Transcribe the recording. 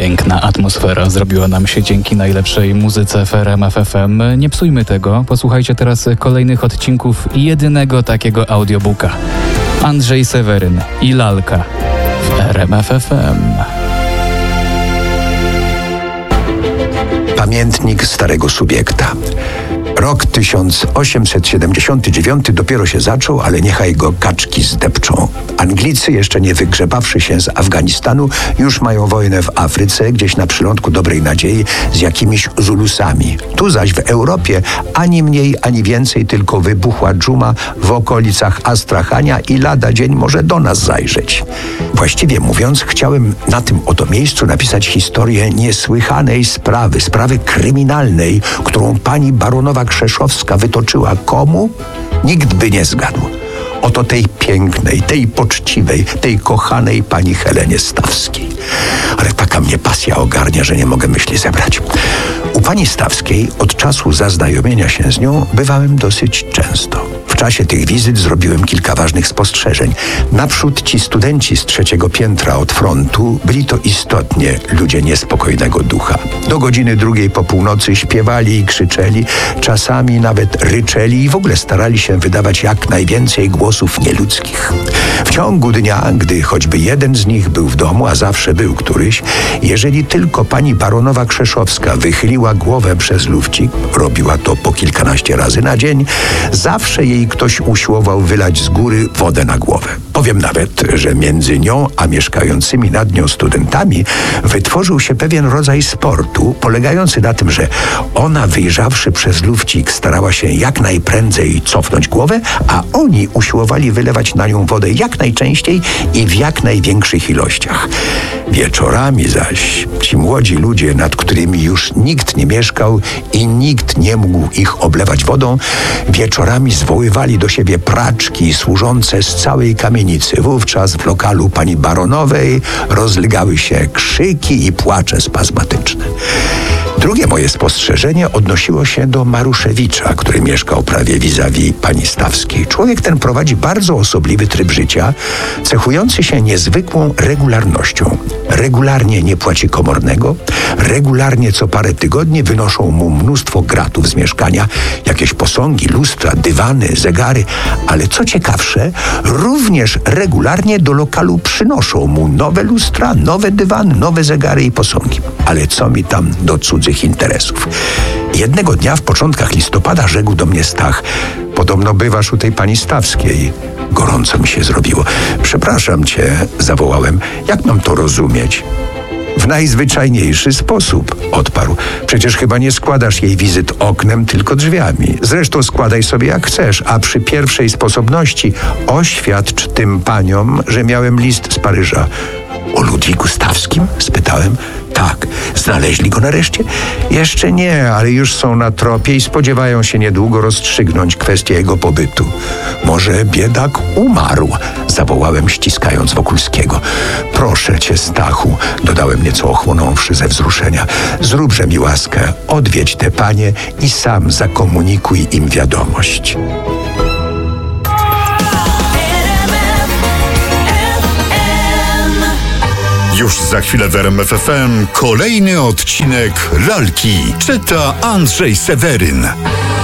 Piękna atmosfera zrobiła nam się dzięki najlepszej muzyce w RMF FM. Nie psujmy tego. Posłuchajcie teraz kolejnych odcinków jedynego takiego audiobooka. Andrzej Seweryn i Lalka w RMF FM. Pamiętnik starego subiekta. Rok 1879 dopiero się zaczął, ale niechaj go kaczki zdepczą. Anglicy, jeszcze nie wygrzebawszy się z Afganistanu, już mają wojnę w Afryce, gdzieś na przylądku Dobrej Nadziei z jakimiś Zulusami. Tu zaś w Europie ani mniej, ani więcej, tylko wybuchła dżuma w okolicach Astrachania i lada dzień może do nas zajrzeć. Właściwie mówiąc, chciałem na tym oto miejscu napisać historię niesłychanej sprawy kryminalnej, którą pani baronowa Krzeszowska wytoczyła komu? Nikt by nie zgadł. Oto tej pięknej, tej poczciwej, tej kochanej pani Helenie Stawskiej. Ale taka mnie pasja ogarnia, że nie mogę myśli zebrać. U pani Stawskiej od czasu zaznajomienia się z nią bywałem dosyć często. W czasie tych wizyt zrobiłem kilka ważnych spostrzeżeń. Naprzód ci studenci z 3. piętra od frontu byli to istotnie ludzie niespokojnego ducha. Do godziny 2 po północy śpiewali i krzyczeli, czasami nawet ryczeli i w ogóle starali się wydawać jak najwięcej głosów nieludzkich. W ciągu dnia, gdy choćby jeden z nich był w domu, a zawsze był któryś, jeżeli tylko pani baronowa Krzeszowska wychyliła głowę przez lufcik, robiła to po kilkanaście razy na dzień, zawsze jej ktoś usiłował wylać z góry wodę na głowę. Powiem nawet, że między nią a mieszkającymi nad nią studentami wytworzył się pewien rodzaj sportu, polegający na tym, że ona, wyjrzawszy przez lufcik, starała się jak najprędzej cofnąć głowę, a oni usiłowali wylewać na nią wodę jak najczęściej i w jak największych ilościach. Wieczorami zaś ci młodzi ludzie, nad którymi już nikt nie mieszkał i nikt nie mógł ich oblewać wodą, wieczorami zwoływali do siebie praczki służące z całej kamienicy. Wówczas w lokalu pani baronowej rozlegały się krzyki i płacze spazmatyczne. Drugie moje spostrzeżenie odnosiło się do Maruszewicza, który mieszkał prawie vis-a-vis pani Stawskiej. Człowiek ten prowadzi bardzo osobliwy tryb życia, cechujący się niezwykłą regularnością. Regularnie nie płaci komornego, regularnie co parę tygodni wynoszą mu mnóstwo gratów z mieszkania, jakieś posągi, lustra, dywany, zegary, ale co ciekawsze, również regularnie do lokalu przynoszą mu nowe lustra, nowe dywany, nowe zegary i posągi. Ale co mi tam do cudzych interesów? Jednego dnia w początkach listopada rzekł do mnie Stach: podobno bywasz u tej pani Stawskiej. Gorąco mi się zrobiło. Przepraszam cię, zawołałem. Jak mam to rozumieć? W najzwyczajniejszy sposób, odparł. Przecież chyba nie składasz jej wizyt oknem, tylko drzwiami. Zresztą składaj sobie jak chcesz, a przy pierwszej sposobności oświadcz tym paniom, że miałem list z Paryża. O Ludwiku Stawskim? Spytałem. Tak. Znaleźli go nareszcie? Jeszcze nie, ale już są na tropie i spodziewają się niedługo rozstrzygnąć kwestię jego pobytu. Może biedak umarł? Zawołałem, ściskając Wokulskiego. Proszę cię, Stachu, dodałem nieco ochłonąwszy ze wzruszenia. Zróbże mi łaskę, odwiedź te panie i sam zakomunikuj im wiadomość. Już za chwilę w RMF FM kolejny odcinek Lalki. Czyta Andrzej Seweryn.